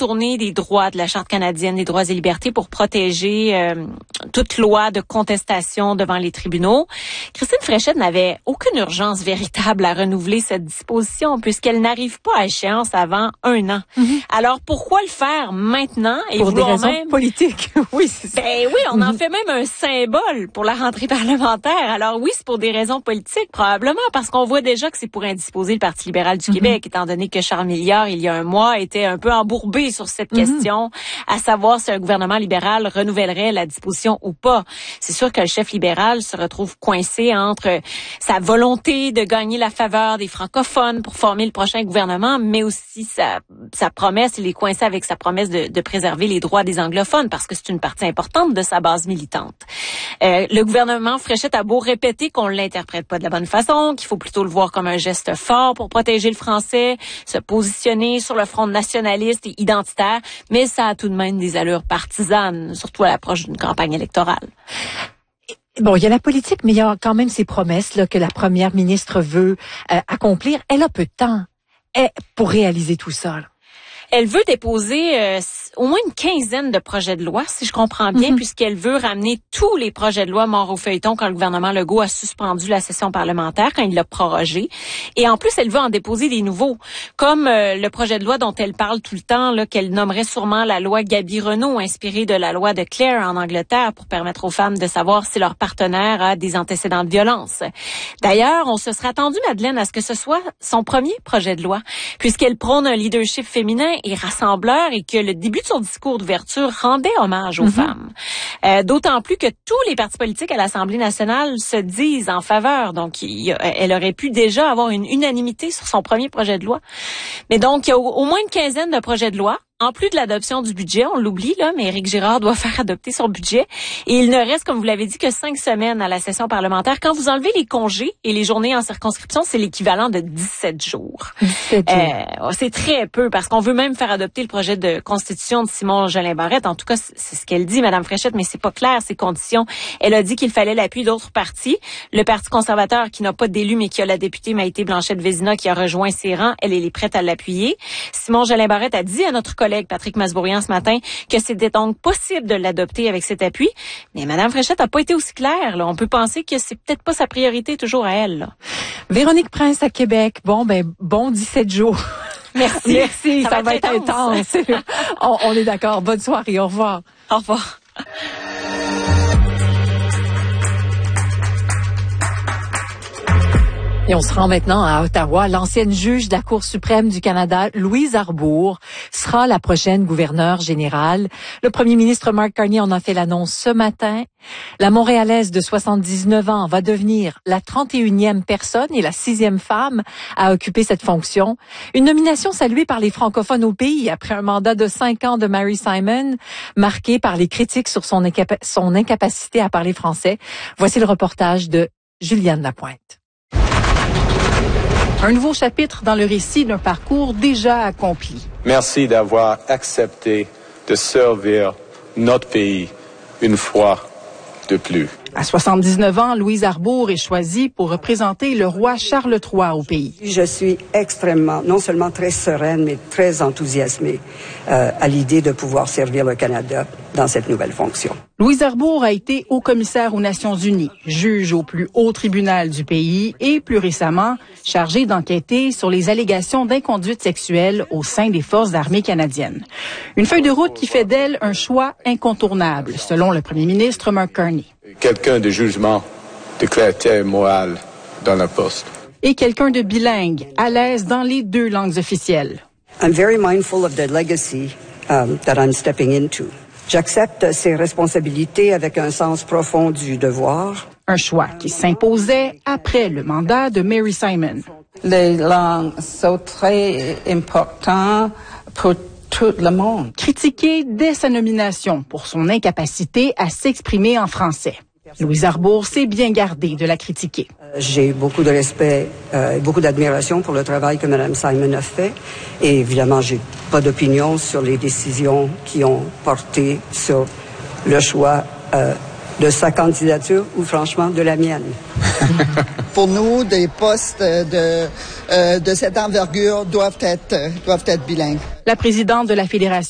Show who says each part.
Speaker 1: contourner des droits de la Charte canadienne des droits et libertés pour protéger toute loi de contestation devant les tribunaux. Christine Fréchette n'avait aucune urgence véritable à renouveler cette disposition puisqu'elle n'arrive pas à échéance avant 1 an. Alors, pourquoi le faire maintenant? Et
Speaker 2: pour des raisons politiques. Oui, c'est ça.
Speaker 1: Ben oui, on en fait même un symbole pour la rentrée parlementaire. Alors oui, c'est pour des raisons politiques, probablement, parce qu'on voit déjà que c'est pour indisposer le Parti libéral du Québec, étant donné que Charles Milliard, il y a un mois, était un peu embourbé sur cette question, à savoir si un gouvernement libéral renouvellerait la disposition ou pas. C'est sûr que le chef libéral se retrouve coincé entre sa volonté de gagner la faveur des francophones pour former le prochain gouvernement, mais aussi sa promesse, il est coincé avec sa promesse de préserver les droits des anglophones, parce que c'est une partie importante de sa base militante. Le gouvernement Fréchette a beau répéter qu'on l'interprète pas de la bonne façon, qu'il faut plutôt le voir comme un geste fort pour protéger le français, se positionner sur le front nationaliste et identitaire, mais ça a tout de même des allures partisanes, surtout à l'approche d'une campagne électorale.
Speaker 2: Bon, il y a la politique, mais il y a quand même ces promesses là que la première ministre veut accomplir. Elle a peu de temps pour réaliser tout ça, là.
Speaker 1: Elle veut déposer au moins une quinzaine de projets de loi, si je comprends bien, puisqu'elle veut ramener tous les projets de loi morts au feuilleton quand le gouvernement Legault a suspendu la session parlementaire, quand il l'a prorogée. Et en plus, elle veut en déposer des nouveaux, comme le projet de loi dont elle parle tout le temps, là, qu'elle nommerait sûrement la loi Gabi-Renault, inspirée de la loi de Clare en Angleterre, pour permettre aux femmes de savoir si leur partenaire a des antécédents de violence. D'ailleurs, on se serait attendu, Madeleine, à ce que ce soit son premier projet de loi, puisqu'elle prône un leadership féminin et rassembleur et que le début de son discours d'ouverture rendait hommage aux femmes. D'autant plus que tous les partis politiques à l'Assemblée nationale se disent en faveur. Donc, elle aurait pu déjà avoir une unanimité sur son premier projet de loi. Mais donc, il y a au moins une quinzaine de projets de loi. En plus de l'adoption du budget, on l'oublie là, mais Éric Girard doit faire adopter son budget. Et il ne reste, comme vous l'avez dit, que 5 semaines à la session parlementaire. Quand vous enlevez les congés et les journées en circonscription, c'est l'équivalent de 17 jours. 17 jours. C'est très peu, parce qu'on veut même faire adopter le projet de constitution de Simon Jolin Barrette. En tout cas, c'est ce qu'elle dit, Madame Fréchette, mais c'est pas clair, ces conditions. Elle a dit qu'il fallait l'appui d'autres partis. Le Parti conservateur, qui n'a pas d'élu, mais qui a la députée Maïté Blanchette-Vézina, qui a rejoint ses rangs, elle est prête à l'appuyer. Simon Jolin Barrette a dit à notre collègue Patrick Masbourian ce matin que c'était donc possible de l'adopter avec cet appui. Mais Mme Fréchette n'a pas été aussi claire, là. On peut penser que c'est peut-être pas sa priorité toujours à elle, là.
Speaker 2: Véronique Prince à Québec. Bon 17 jours.
Speaker 1: Merci.
Speaker 2: Merci. Ça va être intense. On est d'accord. Bonne soirée. Au revoir.
Speaker 1: Au revoir.
Speaker 2: Et on se rend maintenant à Ottawa. L'ancienne juge de la Cour suprême du Canada, Louise Arbour, sera la prochaine gouverneure générale. Le premier ministre Mark Carney en a fait l'annonce ce matin. La Montréalaise de 79 ans va devenir la 31e personne et la 6e femme à occuper cette fonction. Une nomination saluée par les francophones au pays après un mandat de 5 ans de Mary Simon, marqué par les critiques sur son incapacité à parler français. Voici le reportage de Juliane Lapointe.
Speaker 3: Un nouveau chapitre dans le récit d'un parcours déjà accompli.
Speaker 4: Merci d'avoir accepté de servir notre pays une fois de plus.
Speaker 3: À 79 ans, Louise Arbour est choisie pour représenter le roi Charles III au pays.
Speaker 5: Je suis extrêmement, non seulement très sereine, mais très enthousiasmée à l'idée de pouvoir servir le Canada dans cette nouvelle fonction.
Speaker 3: Louise Arbour a été haut-commissaire aux Nations unies, juge au plus haut tribunal du pays et, plus récemment, chargée d'enquêter sur les allégations d'inconduite sexuelle au sein des Forces armées canadiennes. Une feuille de route qui fait d'elle un choix incontournable, selon le premier ministre Mark Carney.
Speaker 4: Quelqu'un de jugement, de clarté morale dans le poste.
Speaker 3: Et quelqu'un de bilingue, à l'aise dans les 2 langues officielles.
Speaker 5: I'm very mindful of the legacy that I'm stepping into. J'accepte ces responsabilités avec un sens profond du devoir.
Speaker 3: Un choix qui s'imposait après le mandat de Mary Simon.
Speaker 6: Les langues sont très importantes pour tout le monde.
Speaker 3: Critiqué dès sa nomination pour son incapacité à s'exprimer en français. Louise Arbour s'est bien gardée de la critiquer.
Speaker 5: J'ai beaucoup de respect et beaucoup d'admiration pour le travail que Mme Simon a fait. Et évidemment, j'ai pas d'opinion sur les décisions qui ont porté sur le choix de sa candidature ou franchement de la mienne.
Speaker 7: Pour nous, des postes de cette envergure doivent être bilingues.
Speaker 3: La présidente de la Fédération